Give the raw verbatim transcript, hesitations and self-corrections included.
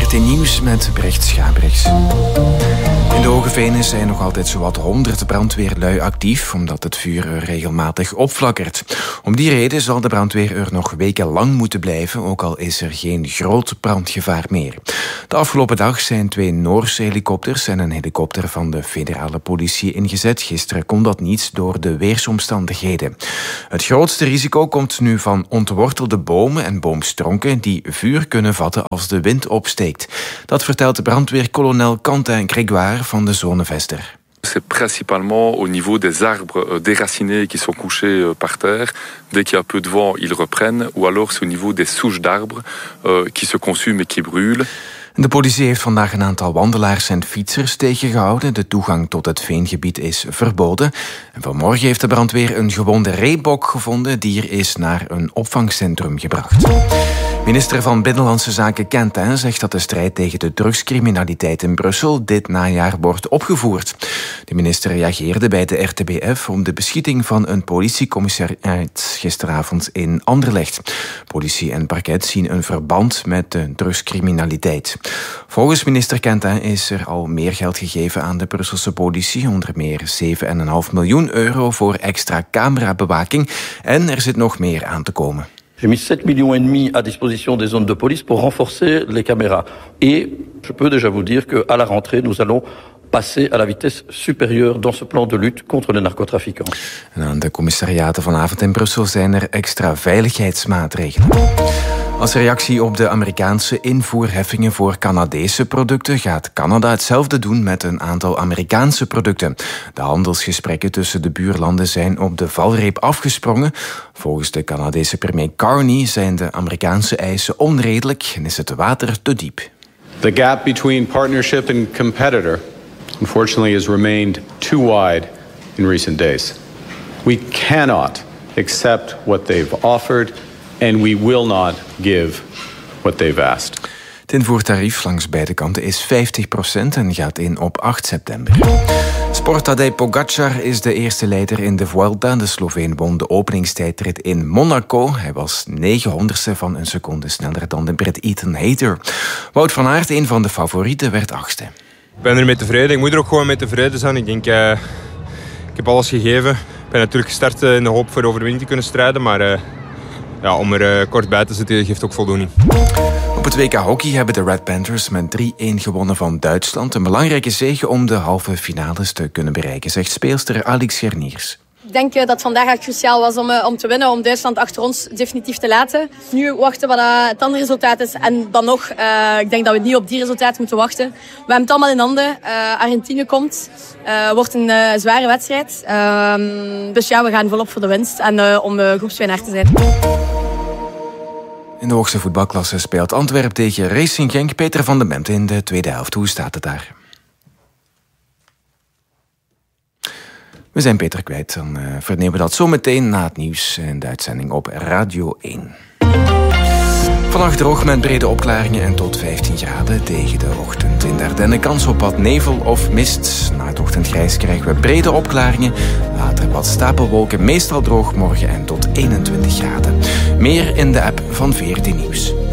V R T Nieuws met Brecht Schabrichs. In de Hoge Venen zijn nog altijd zowat honderd brandweerlui actief, omdat het vuur er regelmatig opflakkert. Om die reden zal de brandweer er nog wekenlang moeten blijven, ook al is er geen groot brandgevaar meer. De afgelopen dag zijn twee Noorse helikopters en een helikopter van de federale politie ingezet. Gisteren kon dat niet door de weersomstandigheden. Het grootste risico komt nu van ontwortelde bomen en boomstronken die vuur kunnen vatten als de wind opsteekt. Dat vertelt de brandweerkolonel Quentin Grégoire van de zone Vester. C'est principalement au niveau des arbres déracinés qui sont couchés par terre. Dès qu'il y a un peu de vent, ils reprennent. Ou alors c'est au niveau des souches d'arbres euh, qui se consument et qui brûlent. De politie heeft vandaag een aantal wandelaars en fietsers tegengehouden. De toegang tot het veengebied is verboden. En vanmorgen heeft de brandweer een gewonde reebok gevonden. Het dier is naar een opvangcentrum gebracht. Minister van Binnenlandse Zaken Quentin zegt dat de strijd tegen de drugscriminaliteit in Brussel dit najaar wordt opgevoerd. De minister reageerde bij de R T B F op de beschieting van een politiecommissariat gisteravond in Anderlecht. Politie en parket zien een verband met de drugscriminaliteit. Volgens minister Quentin is er al meer geld gegeven aan de Brusselse politie, onder meer zeven komma vijf miljoen euro voor extra camerabewaking, en er zit nog meer aan te komen. J'ai mis sept millions et demi à disposition des zones de police pour renforcer les caméras. Et je peux déjà vous dire qu'à la rentrée, nous allons passer à la vitesse supérieure dans ce plan de lutte contre les narcotrafiquants. En aan de commissariaten vanavond in Brussel zijn er extra veiligheidsmaatregelen. Als reactie op de Amerikaanse invoerheffingen voor Canadese producten gaat Canada hetzelfde doen met een aantal Amerikaanse producten. De handelsgesprekken tussen de buurlanden zijn op de valreep afgesprongen. Volgens de Canadese premier Carney zijn de Amerikaanse eisen onredelijk en is het water te diep. The gap between partnership and competitor unfortunately has remained too wide in recent days. We cannot accept what they've offered and we will not give what they've asked. Het invoertarief langs beide kanten is vijftig procent en gaat in op acht september. Sport Tadej Pogačar is de eerste leider in de Vuelta. De Sloveen won de openingstijdrit in Monaco. Hij was negenhonderdste van een seconde sneller dan de Brit Ethan Hayter. Wout van Aert, een van de favorieten, werd achtste. Ik ben ermee tevreden. Ik moet er ook gewoon mee tevreden zijn. Ik denk, uh, ik heb alles gegeven. Ik ben natuurlijk gestart in de hoop voor de overwinning te kunnen strijden, maar Uh, Ja, om er uh, kort bij te zitten geeft ook voldoening. Op het W K Hockey hebben de Red Panthers met drie-een gewonnen van Duitsland. Een belangrijke zege om de halve finales te kunnen bereiken, zegt speelster Alex Gerniers. Ik denk dat het vandaag echt cruciaal was om, om te winnen, om Duitsland achter ons definitief te laten. Nu wachten wat het andere resultaat is. En dan nog, uh, ik denk dat we niet op die resultaten moeten wachten. We hebben het allemaal in handen. Uh, Argentinië komt. Uh, wordt een uh, zware wedstrijd. Uh, dus ja, we gaan volop voor de winst. En uh, om uh, groepswinnaar te zijn. In de hoogste voetbalklasse speelt Antwerpen tegen Racing Genk. Peter van den Bent in de tweede helft. Hoe staat het daar? We zijn Peter kwijt. Dan uh, vernemen we dat zometeen na het nieuws en de uitzending op Radio één. Vannacht droog met brede opklaringen en tot vijftien graden tegen de ochtend. In de Ardennen kans op wat nevel of mist. Na het ochtendgrijs krijgen we brede opklaringen. Later wat stapelwolken, meestal droog morgen en tot eenentwintig graden. Meer in de app van V R T Nieuws.